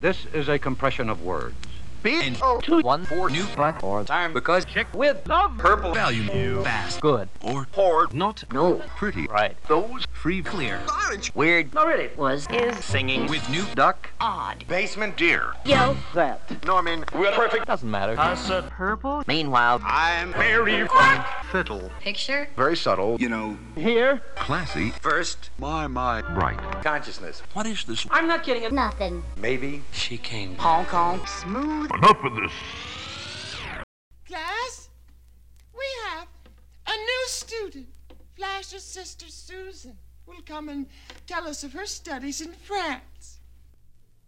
This is a compression of words. B-O-2-1-4 new black or time because chick with love purple value new fast good or poor not no pretty right those free clear orange weird no really was is singing with new duck odd basement deer Yo that Norman we're perfect doesn't matter I said purple meanwhile I'm very fiddle picture Very subtle. you know here Classy. first my Right. consciousness What is this? I'm not kidding. Nothing. maybe she came Hong Kong smooth Enough of this. Class, we have a new student. Flash's sister Susan will come and tell us of her studies in France.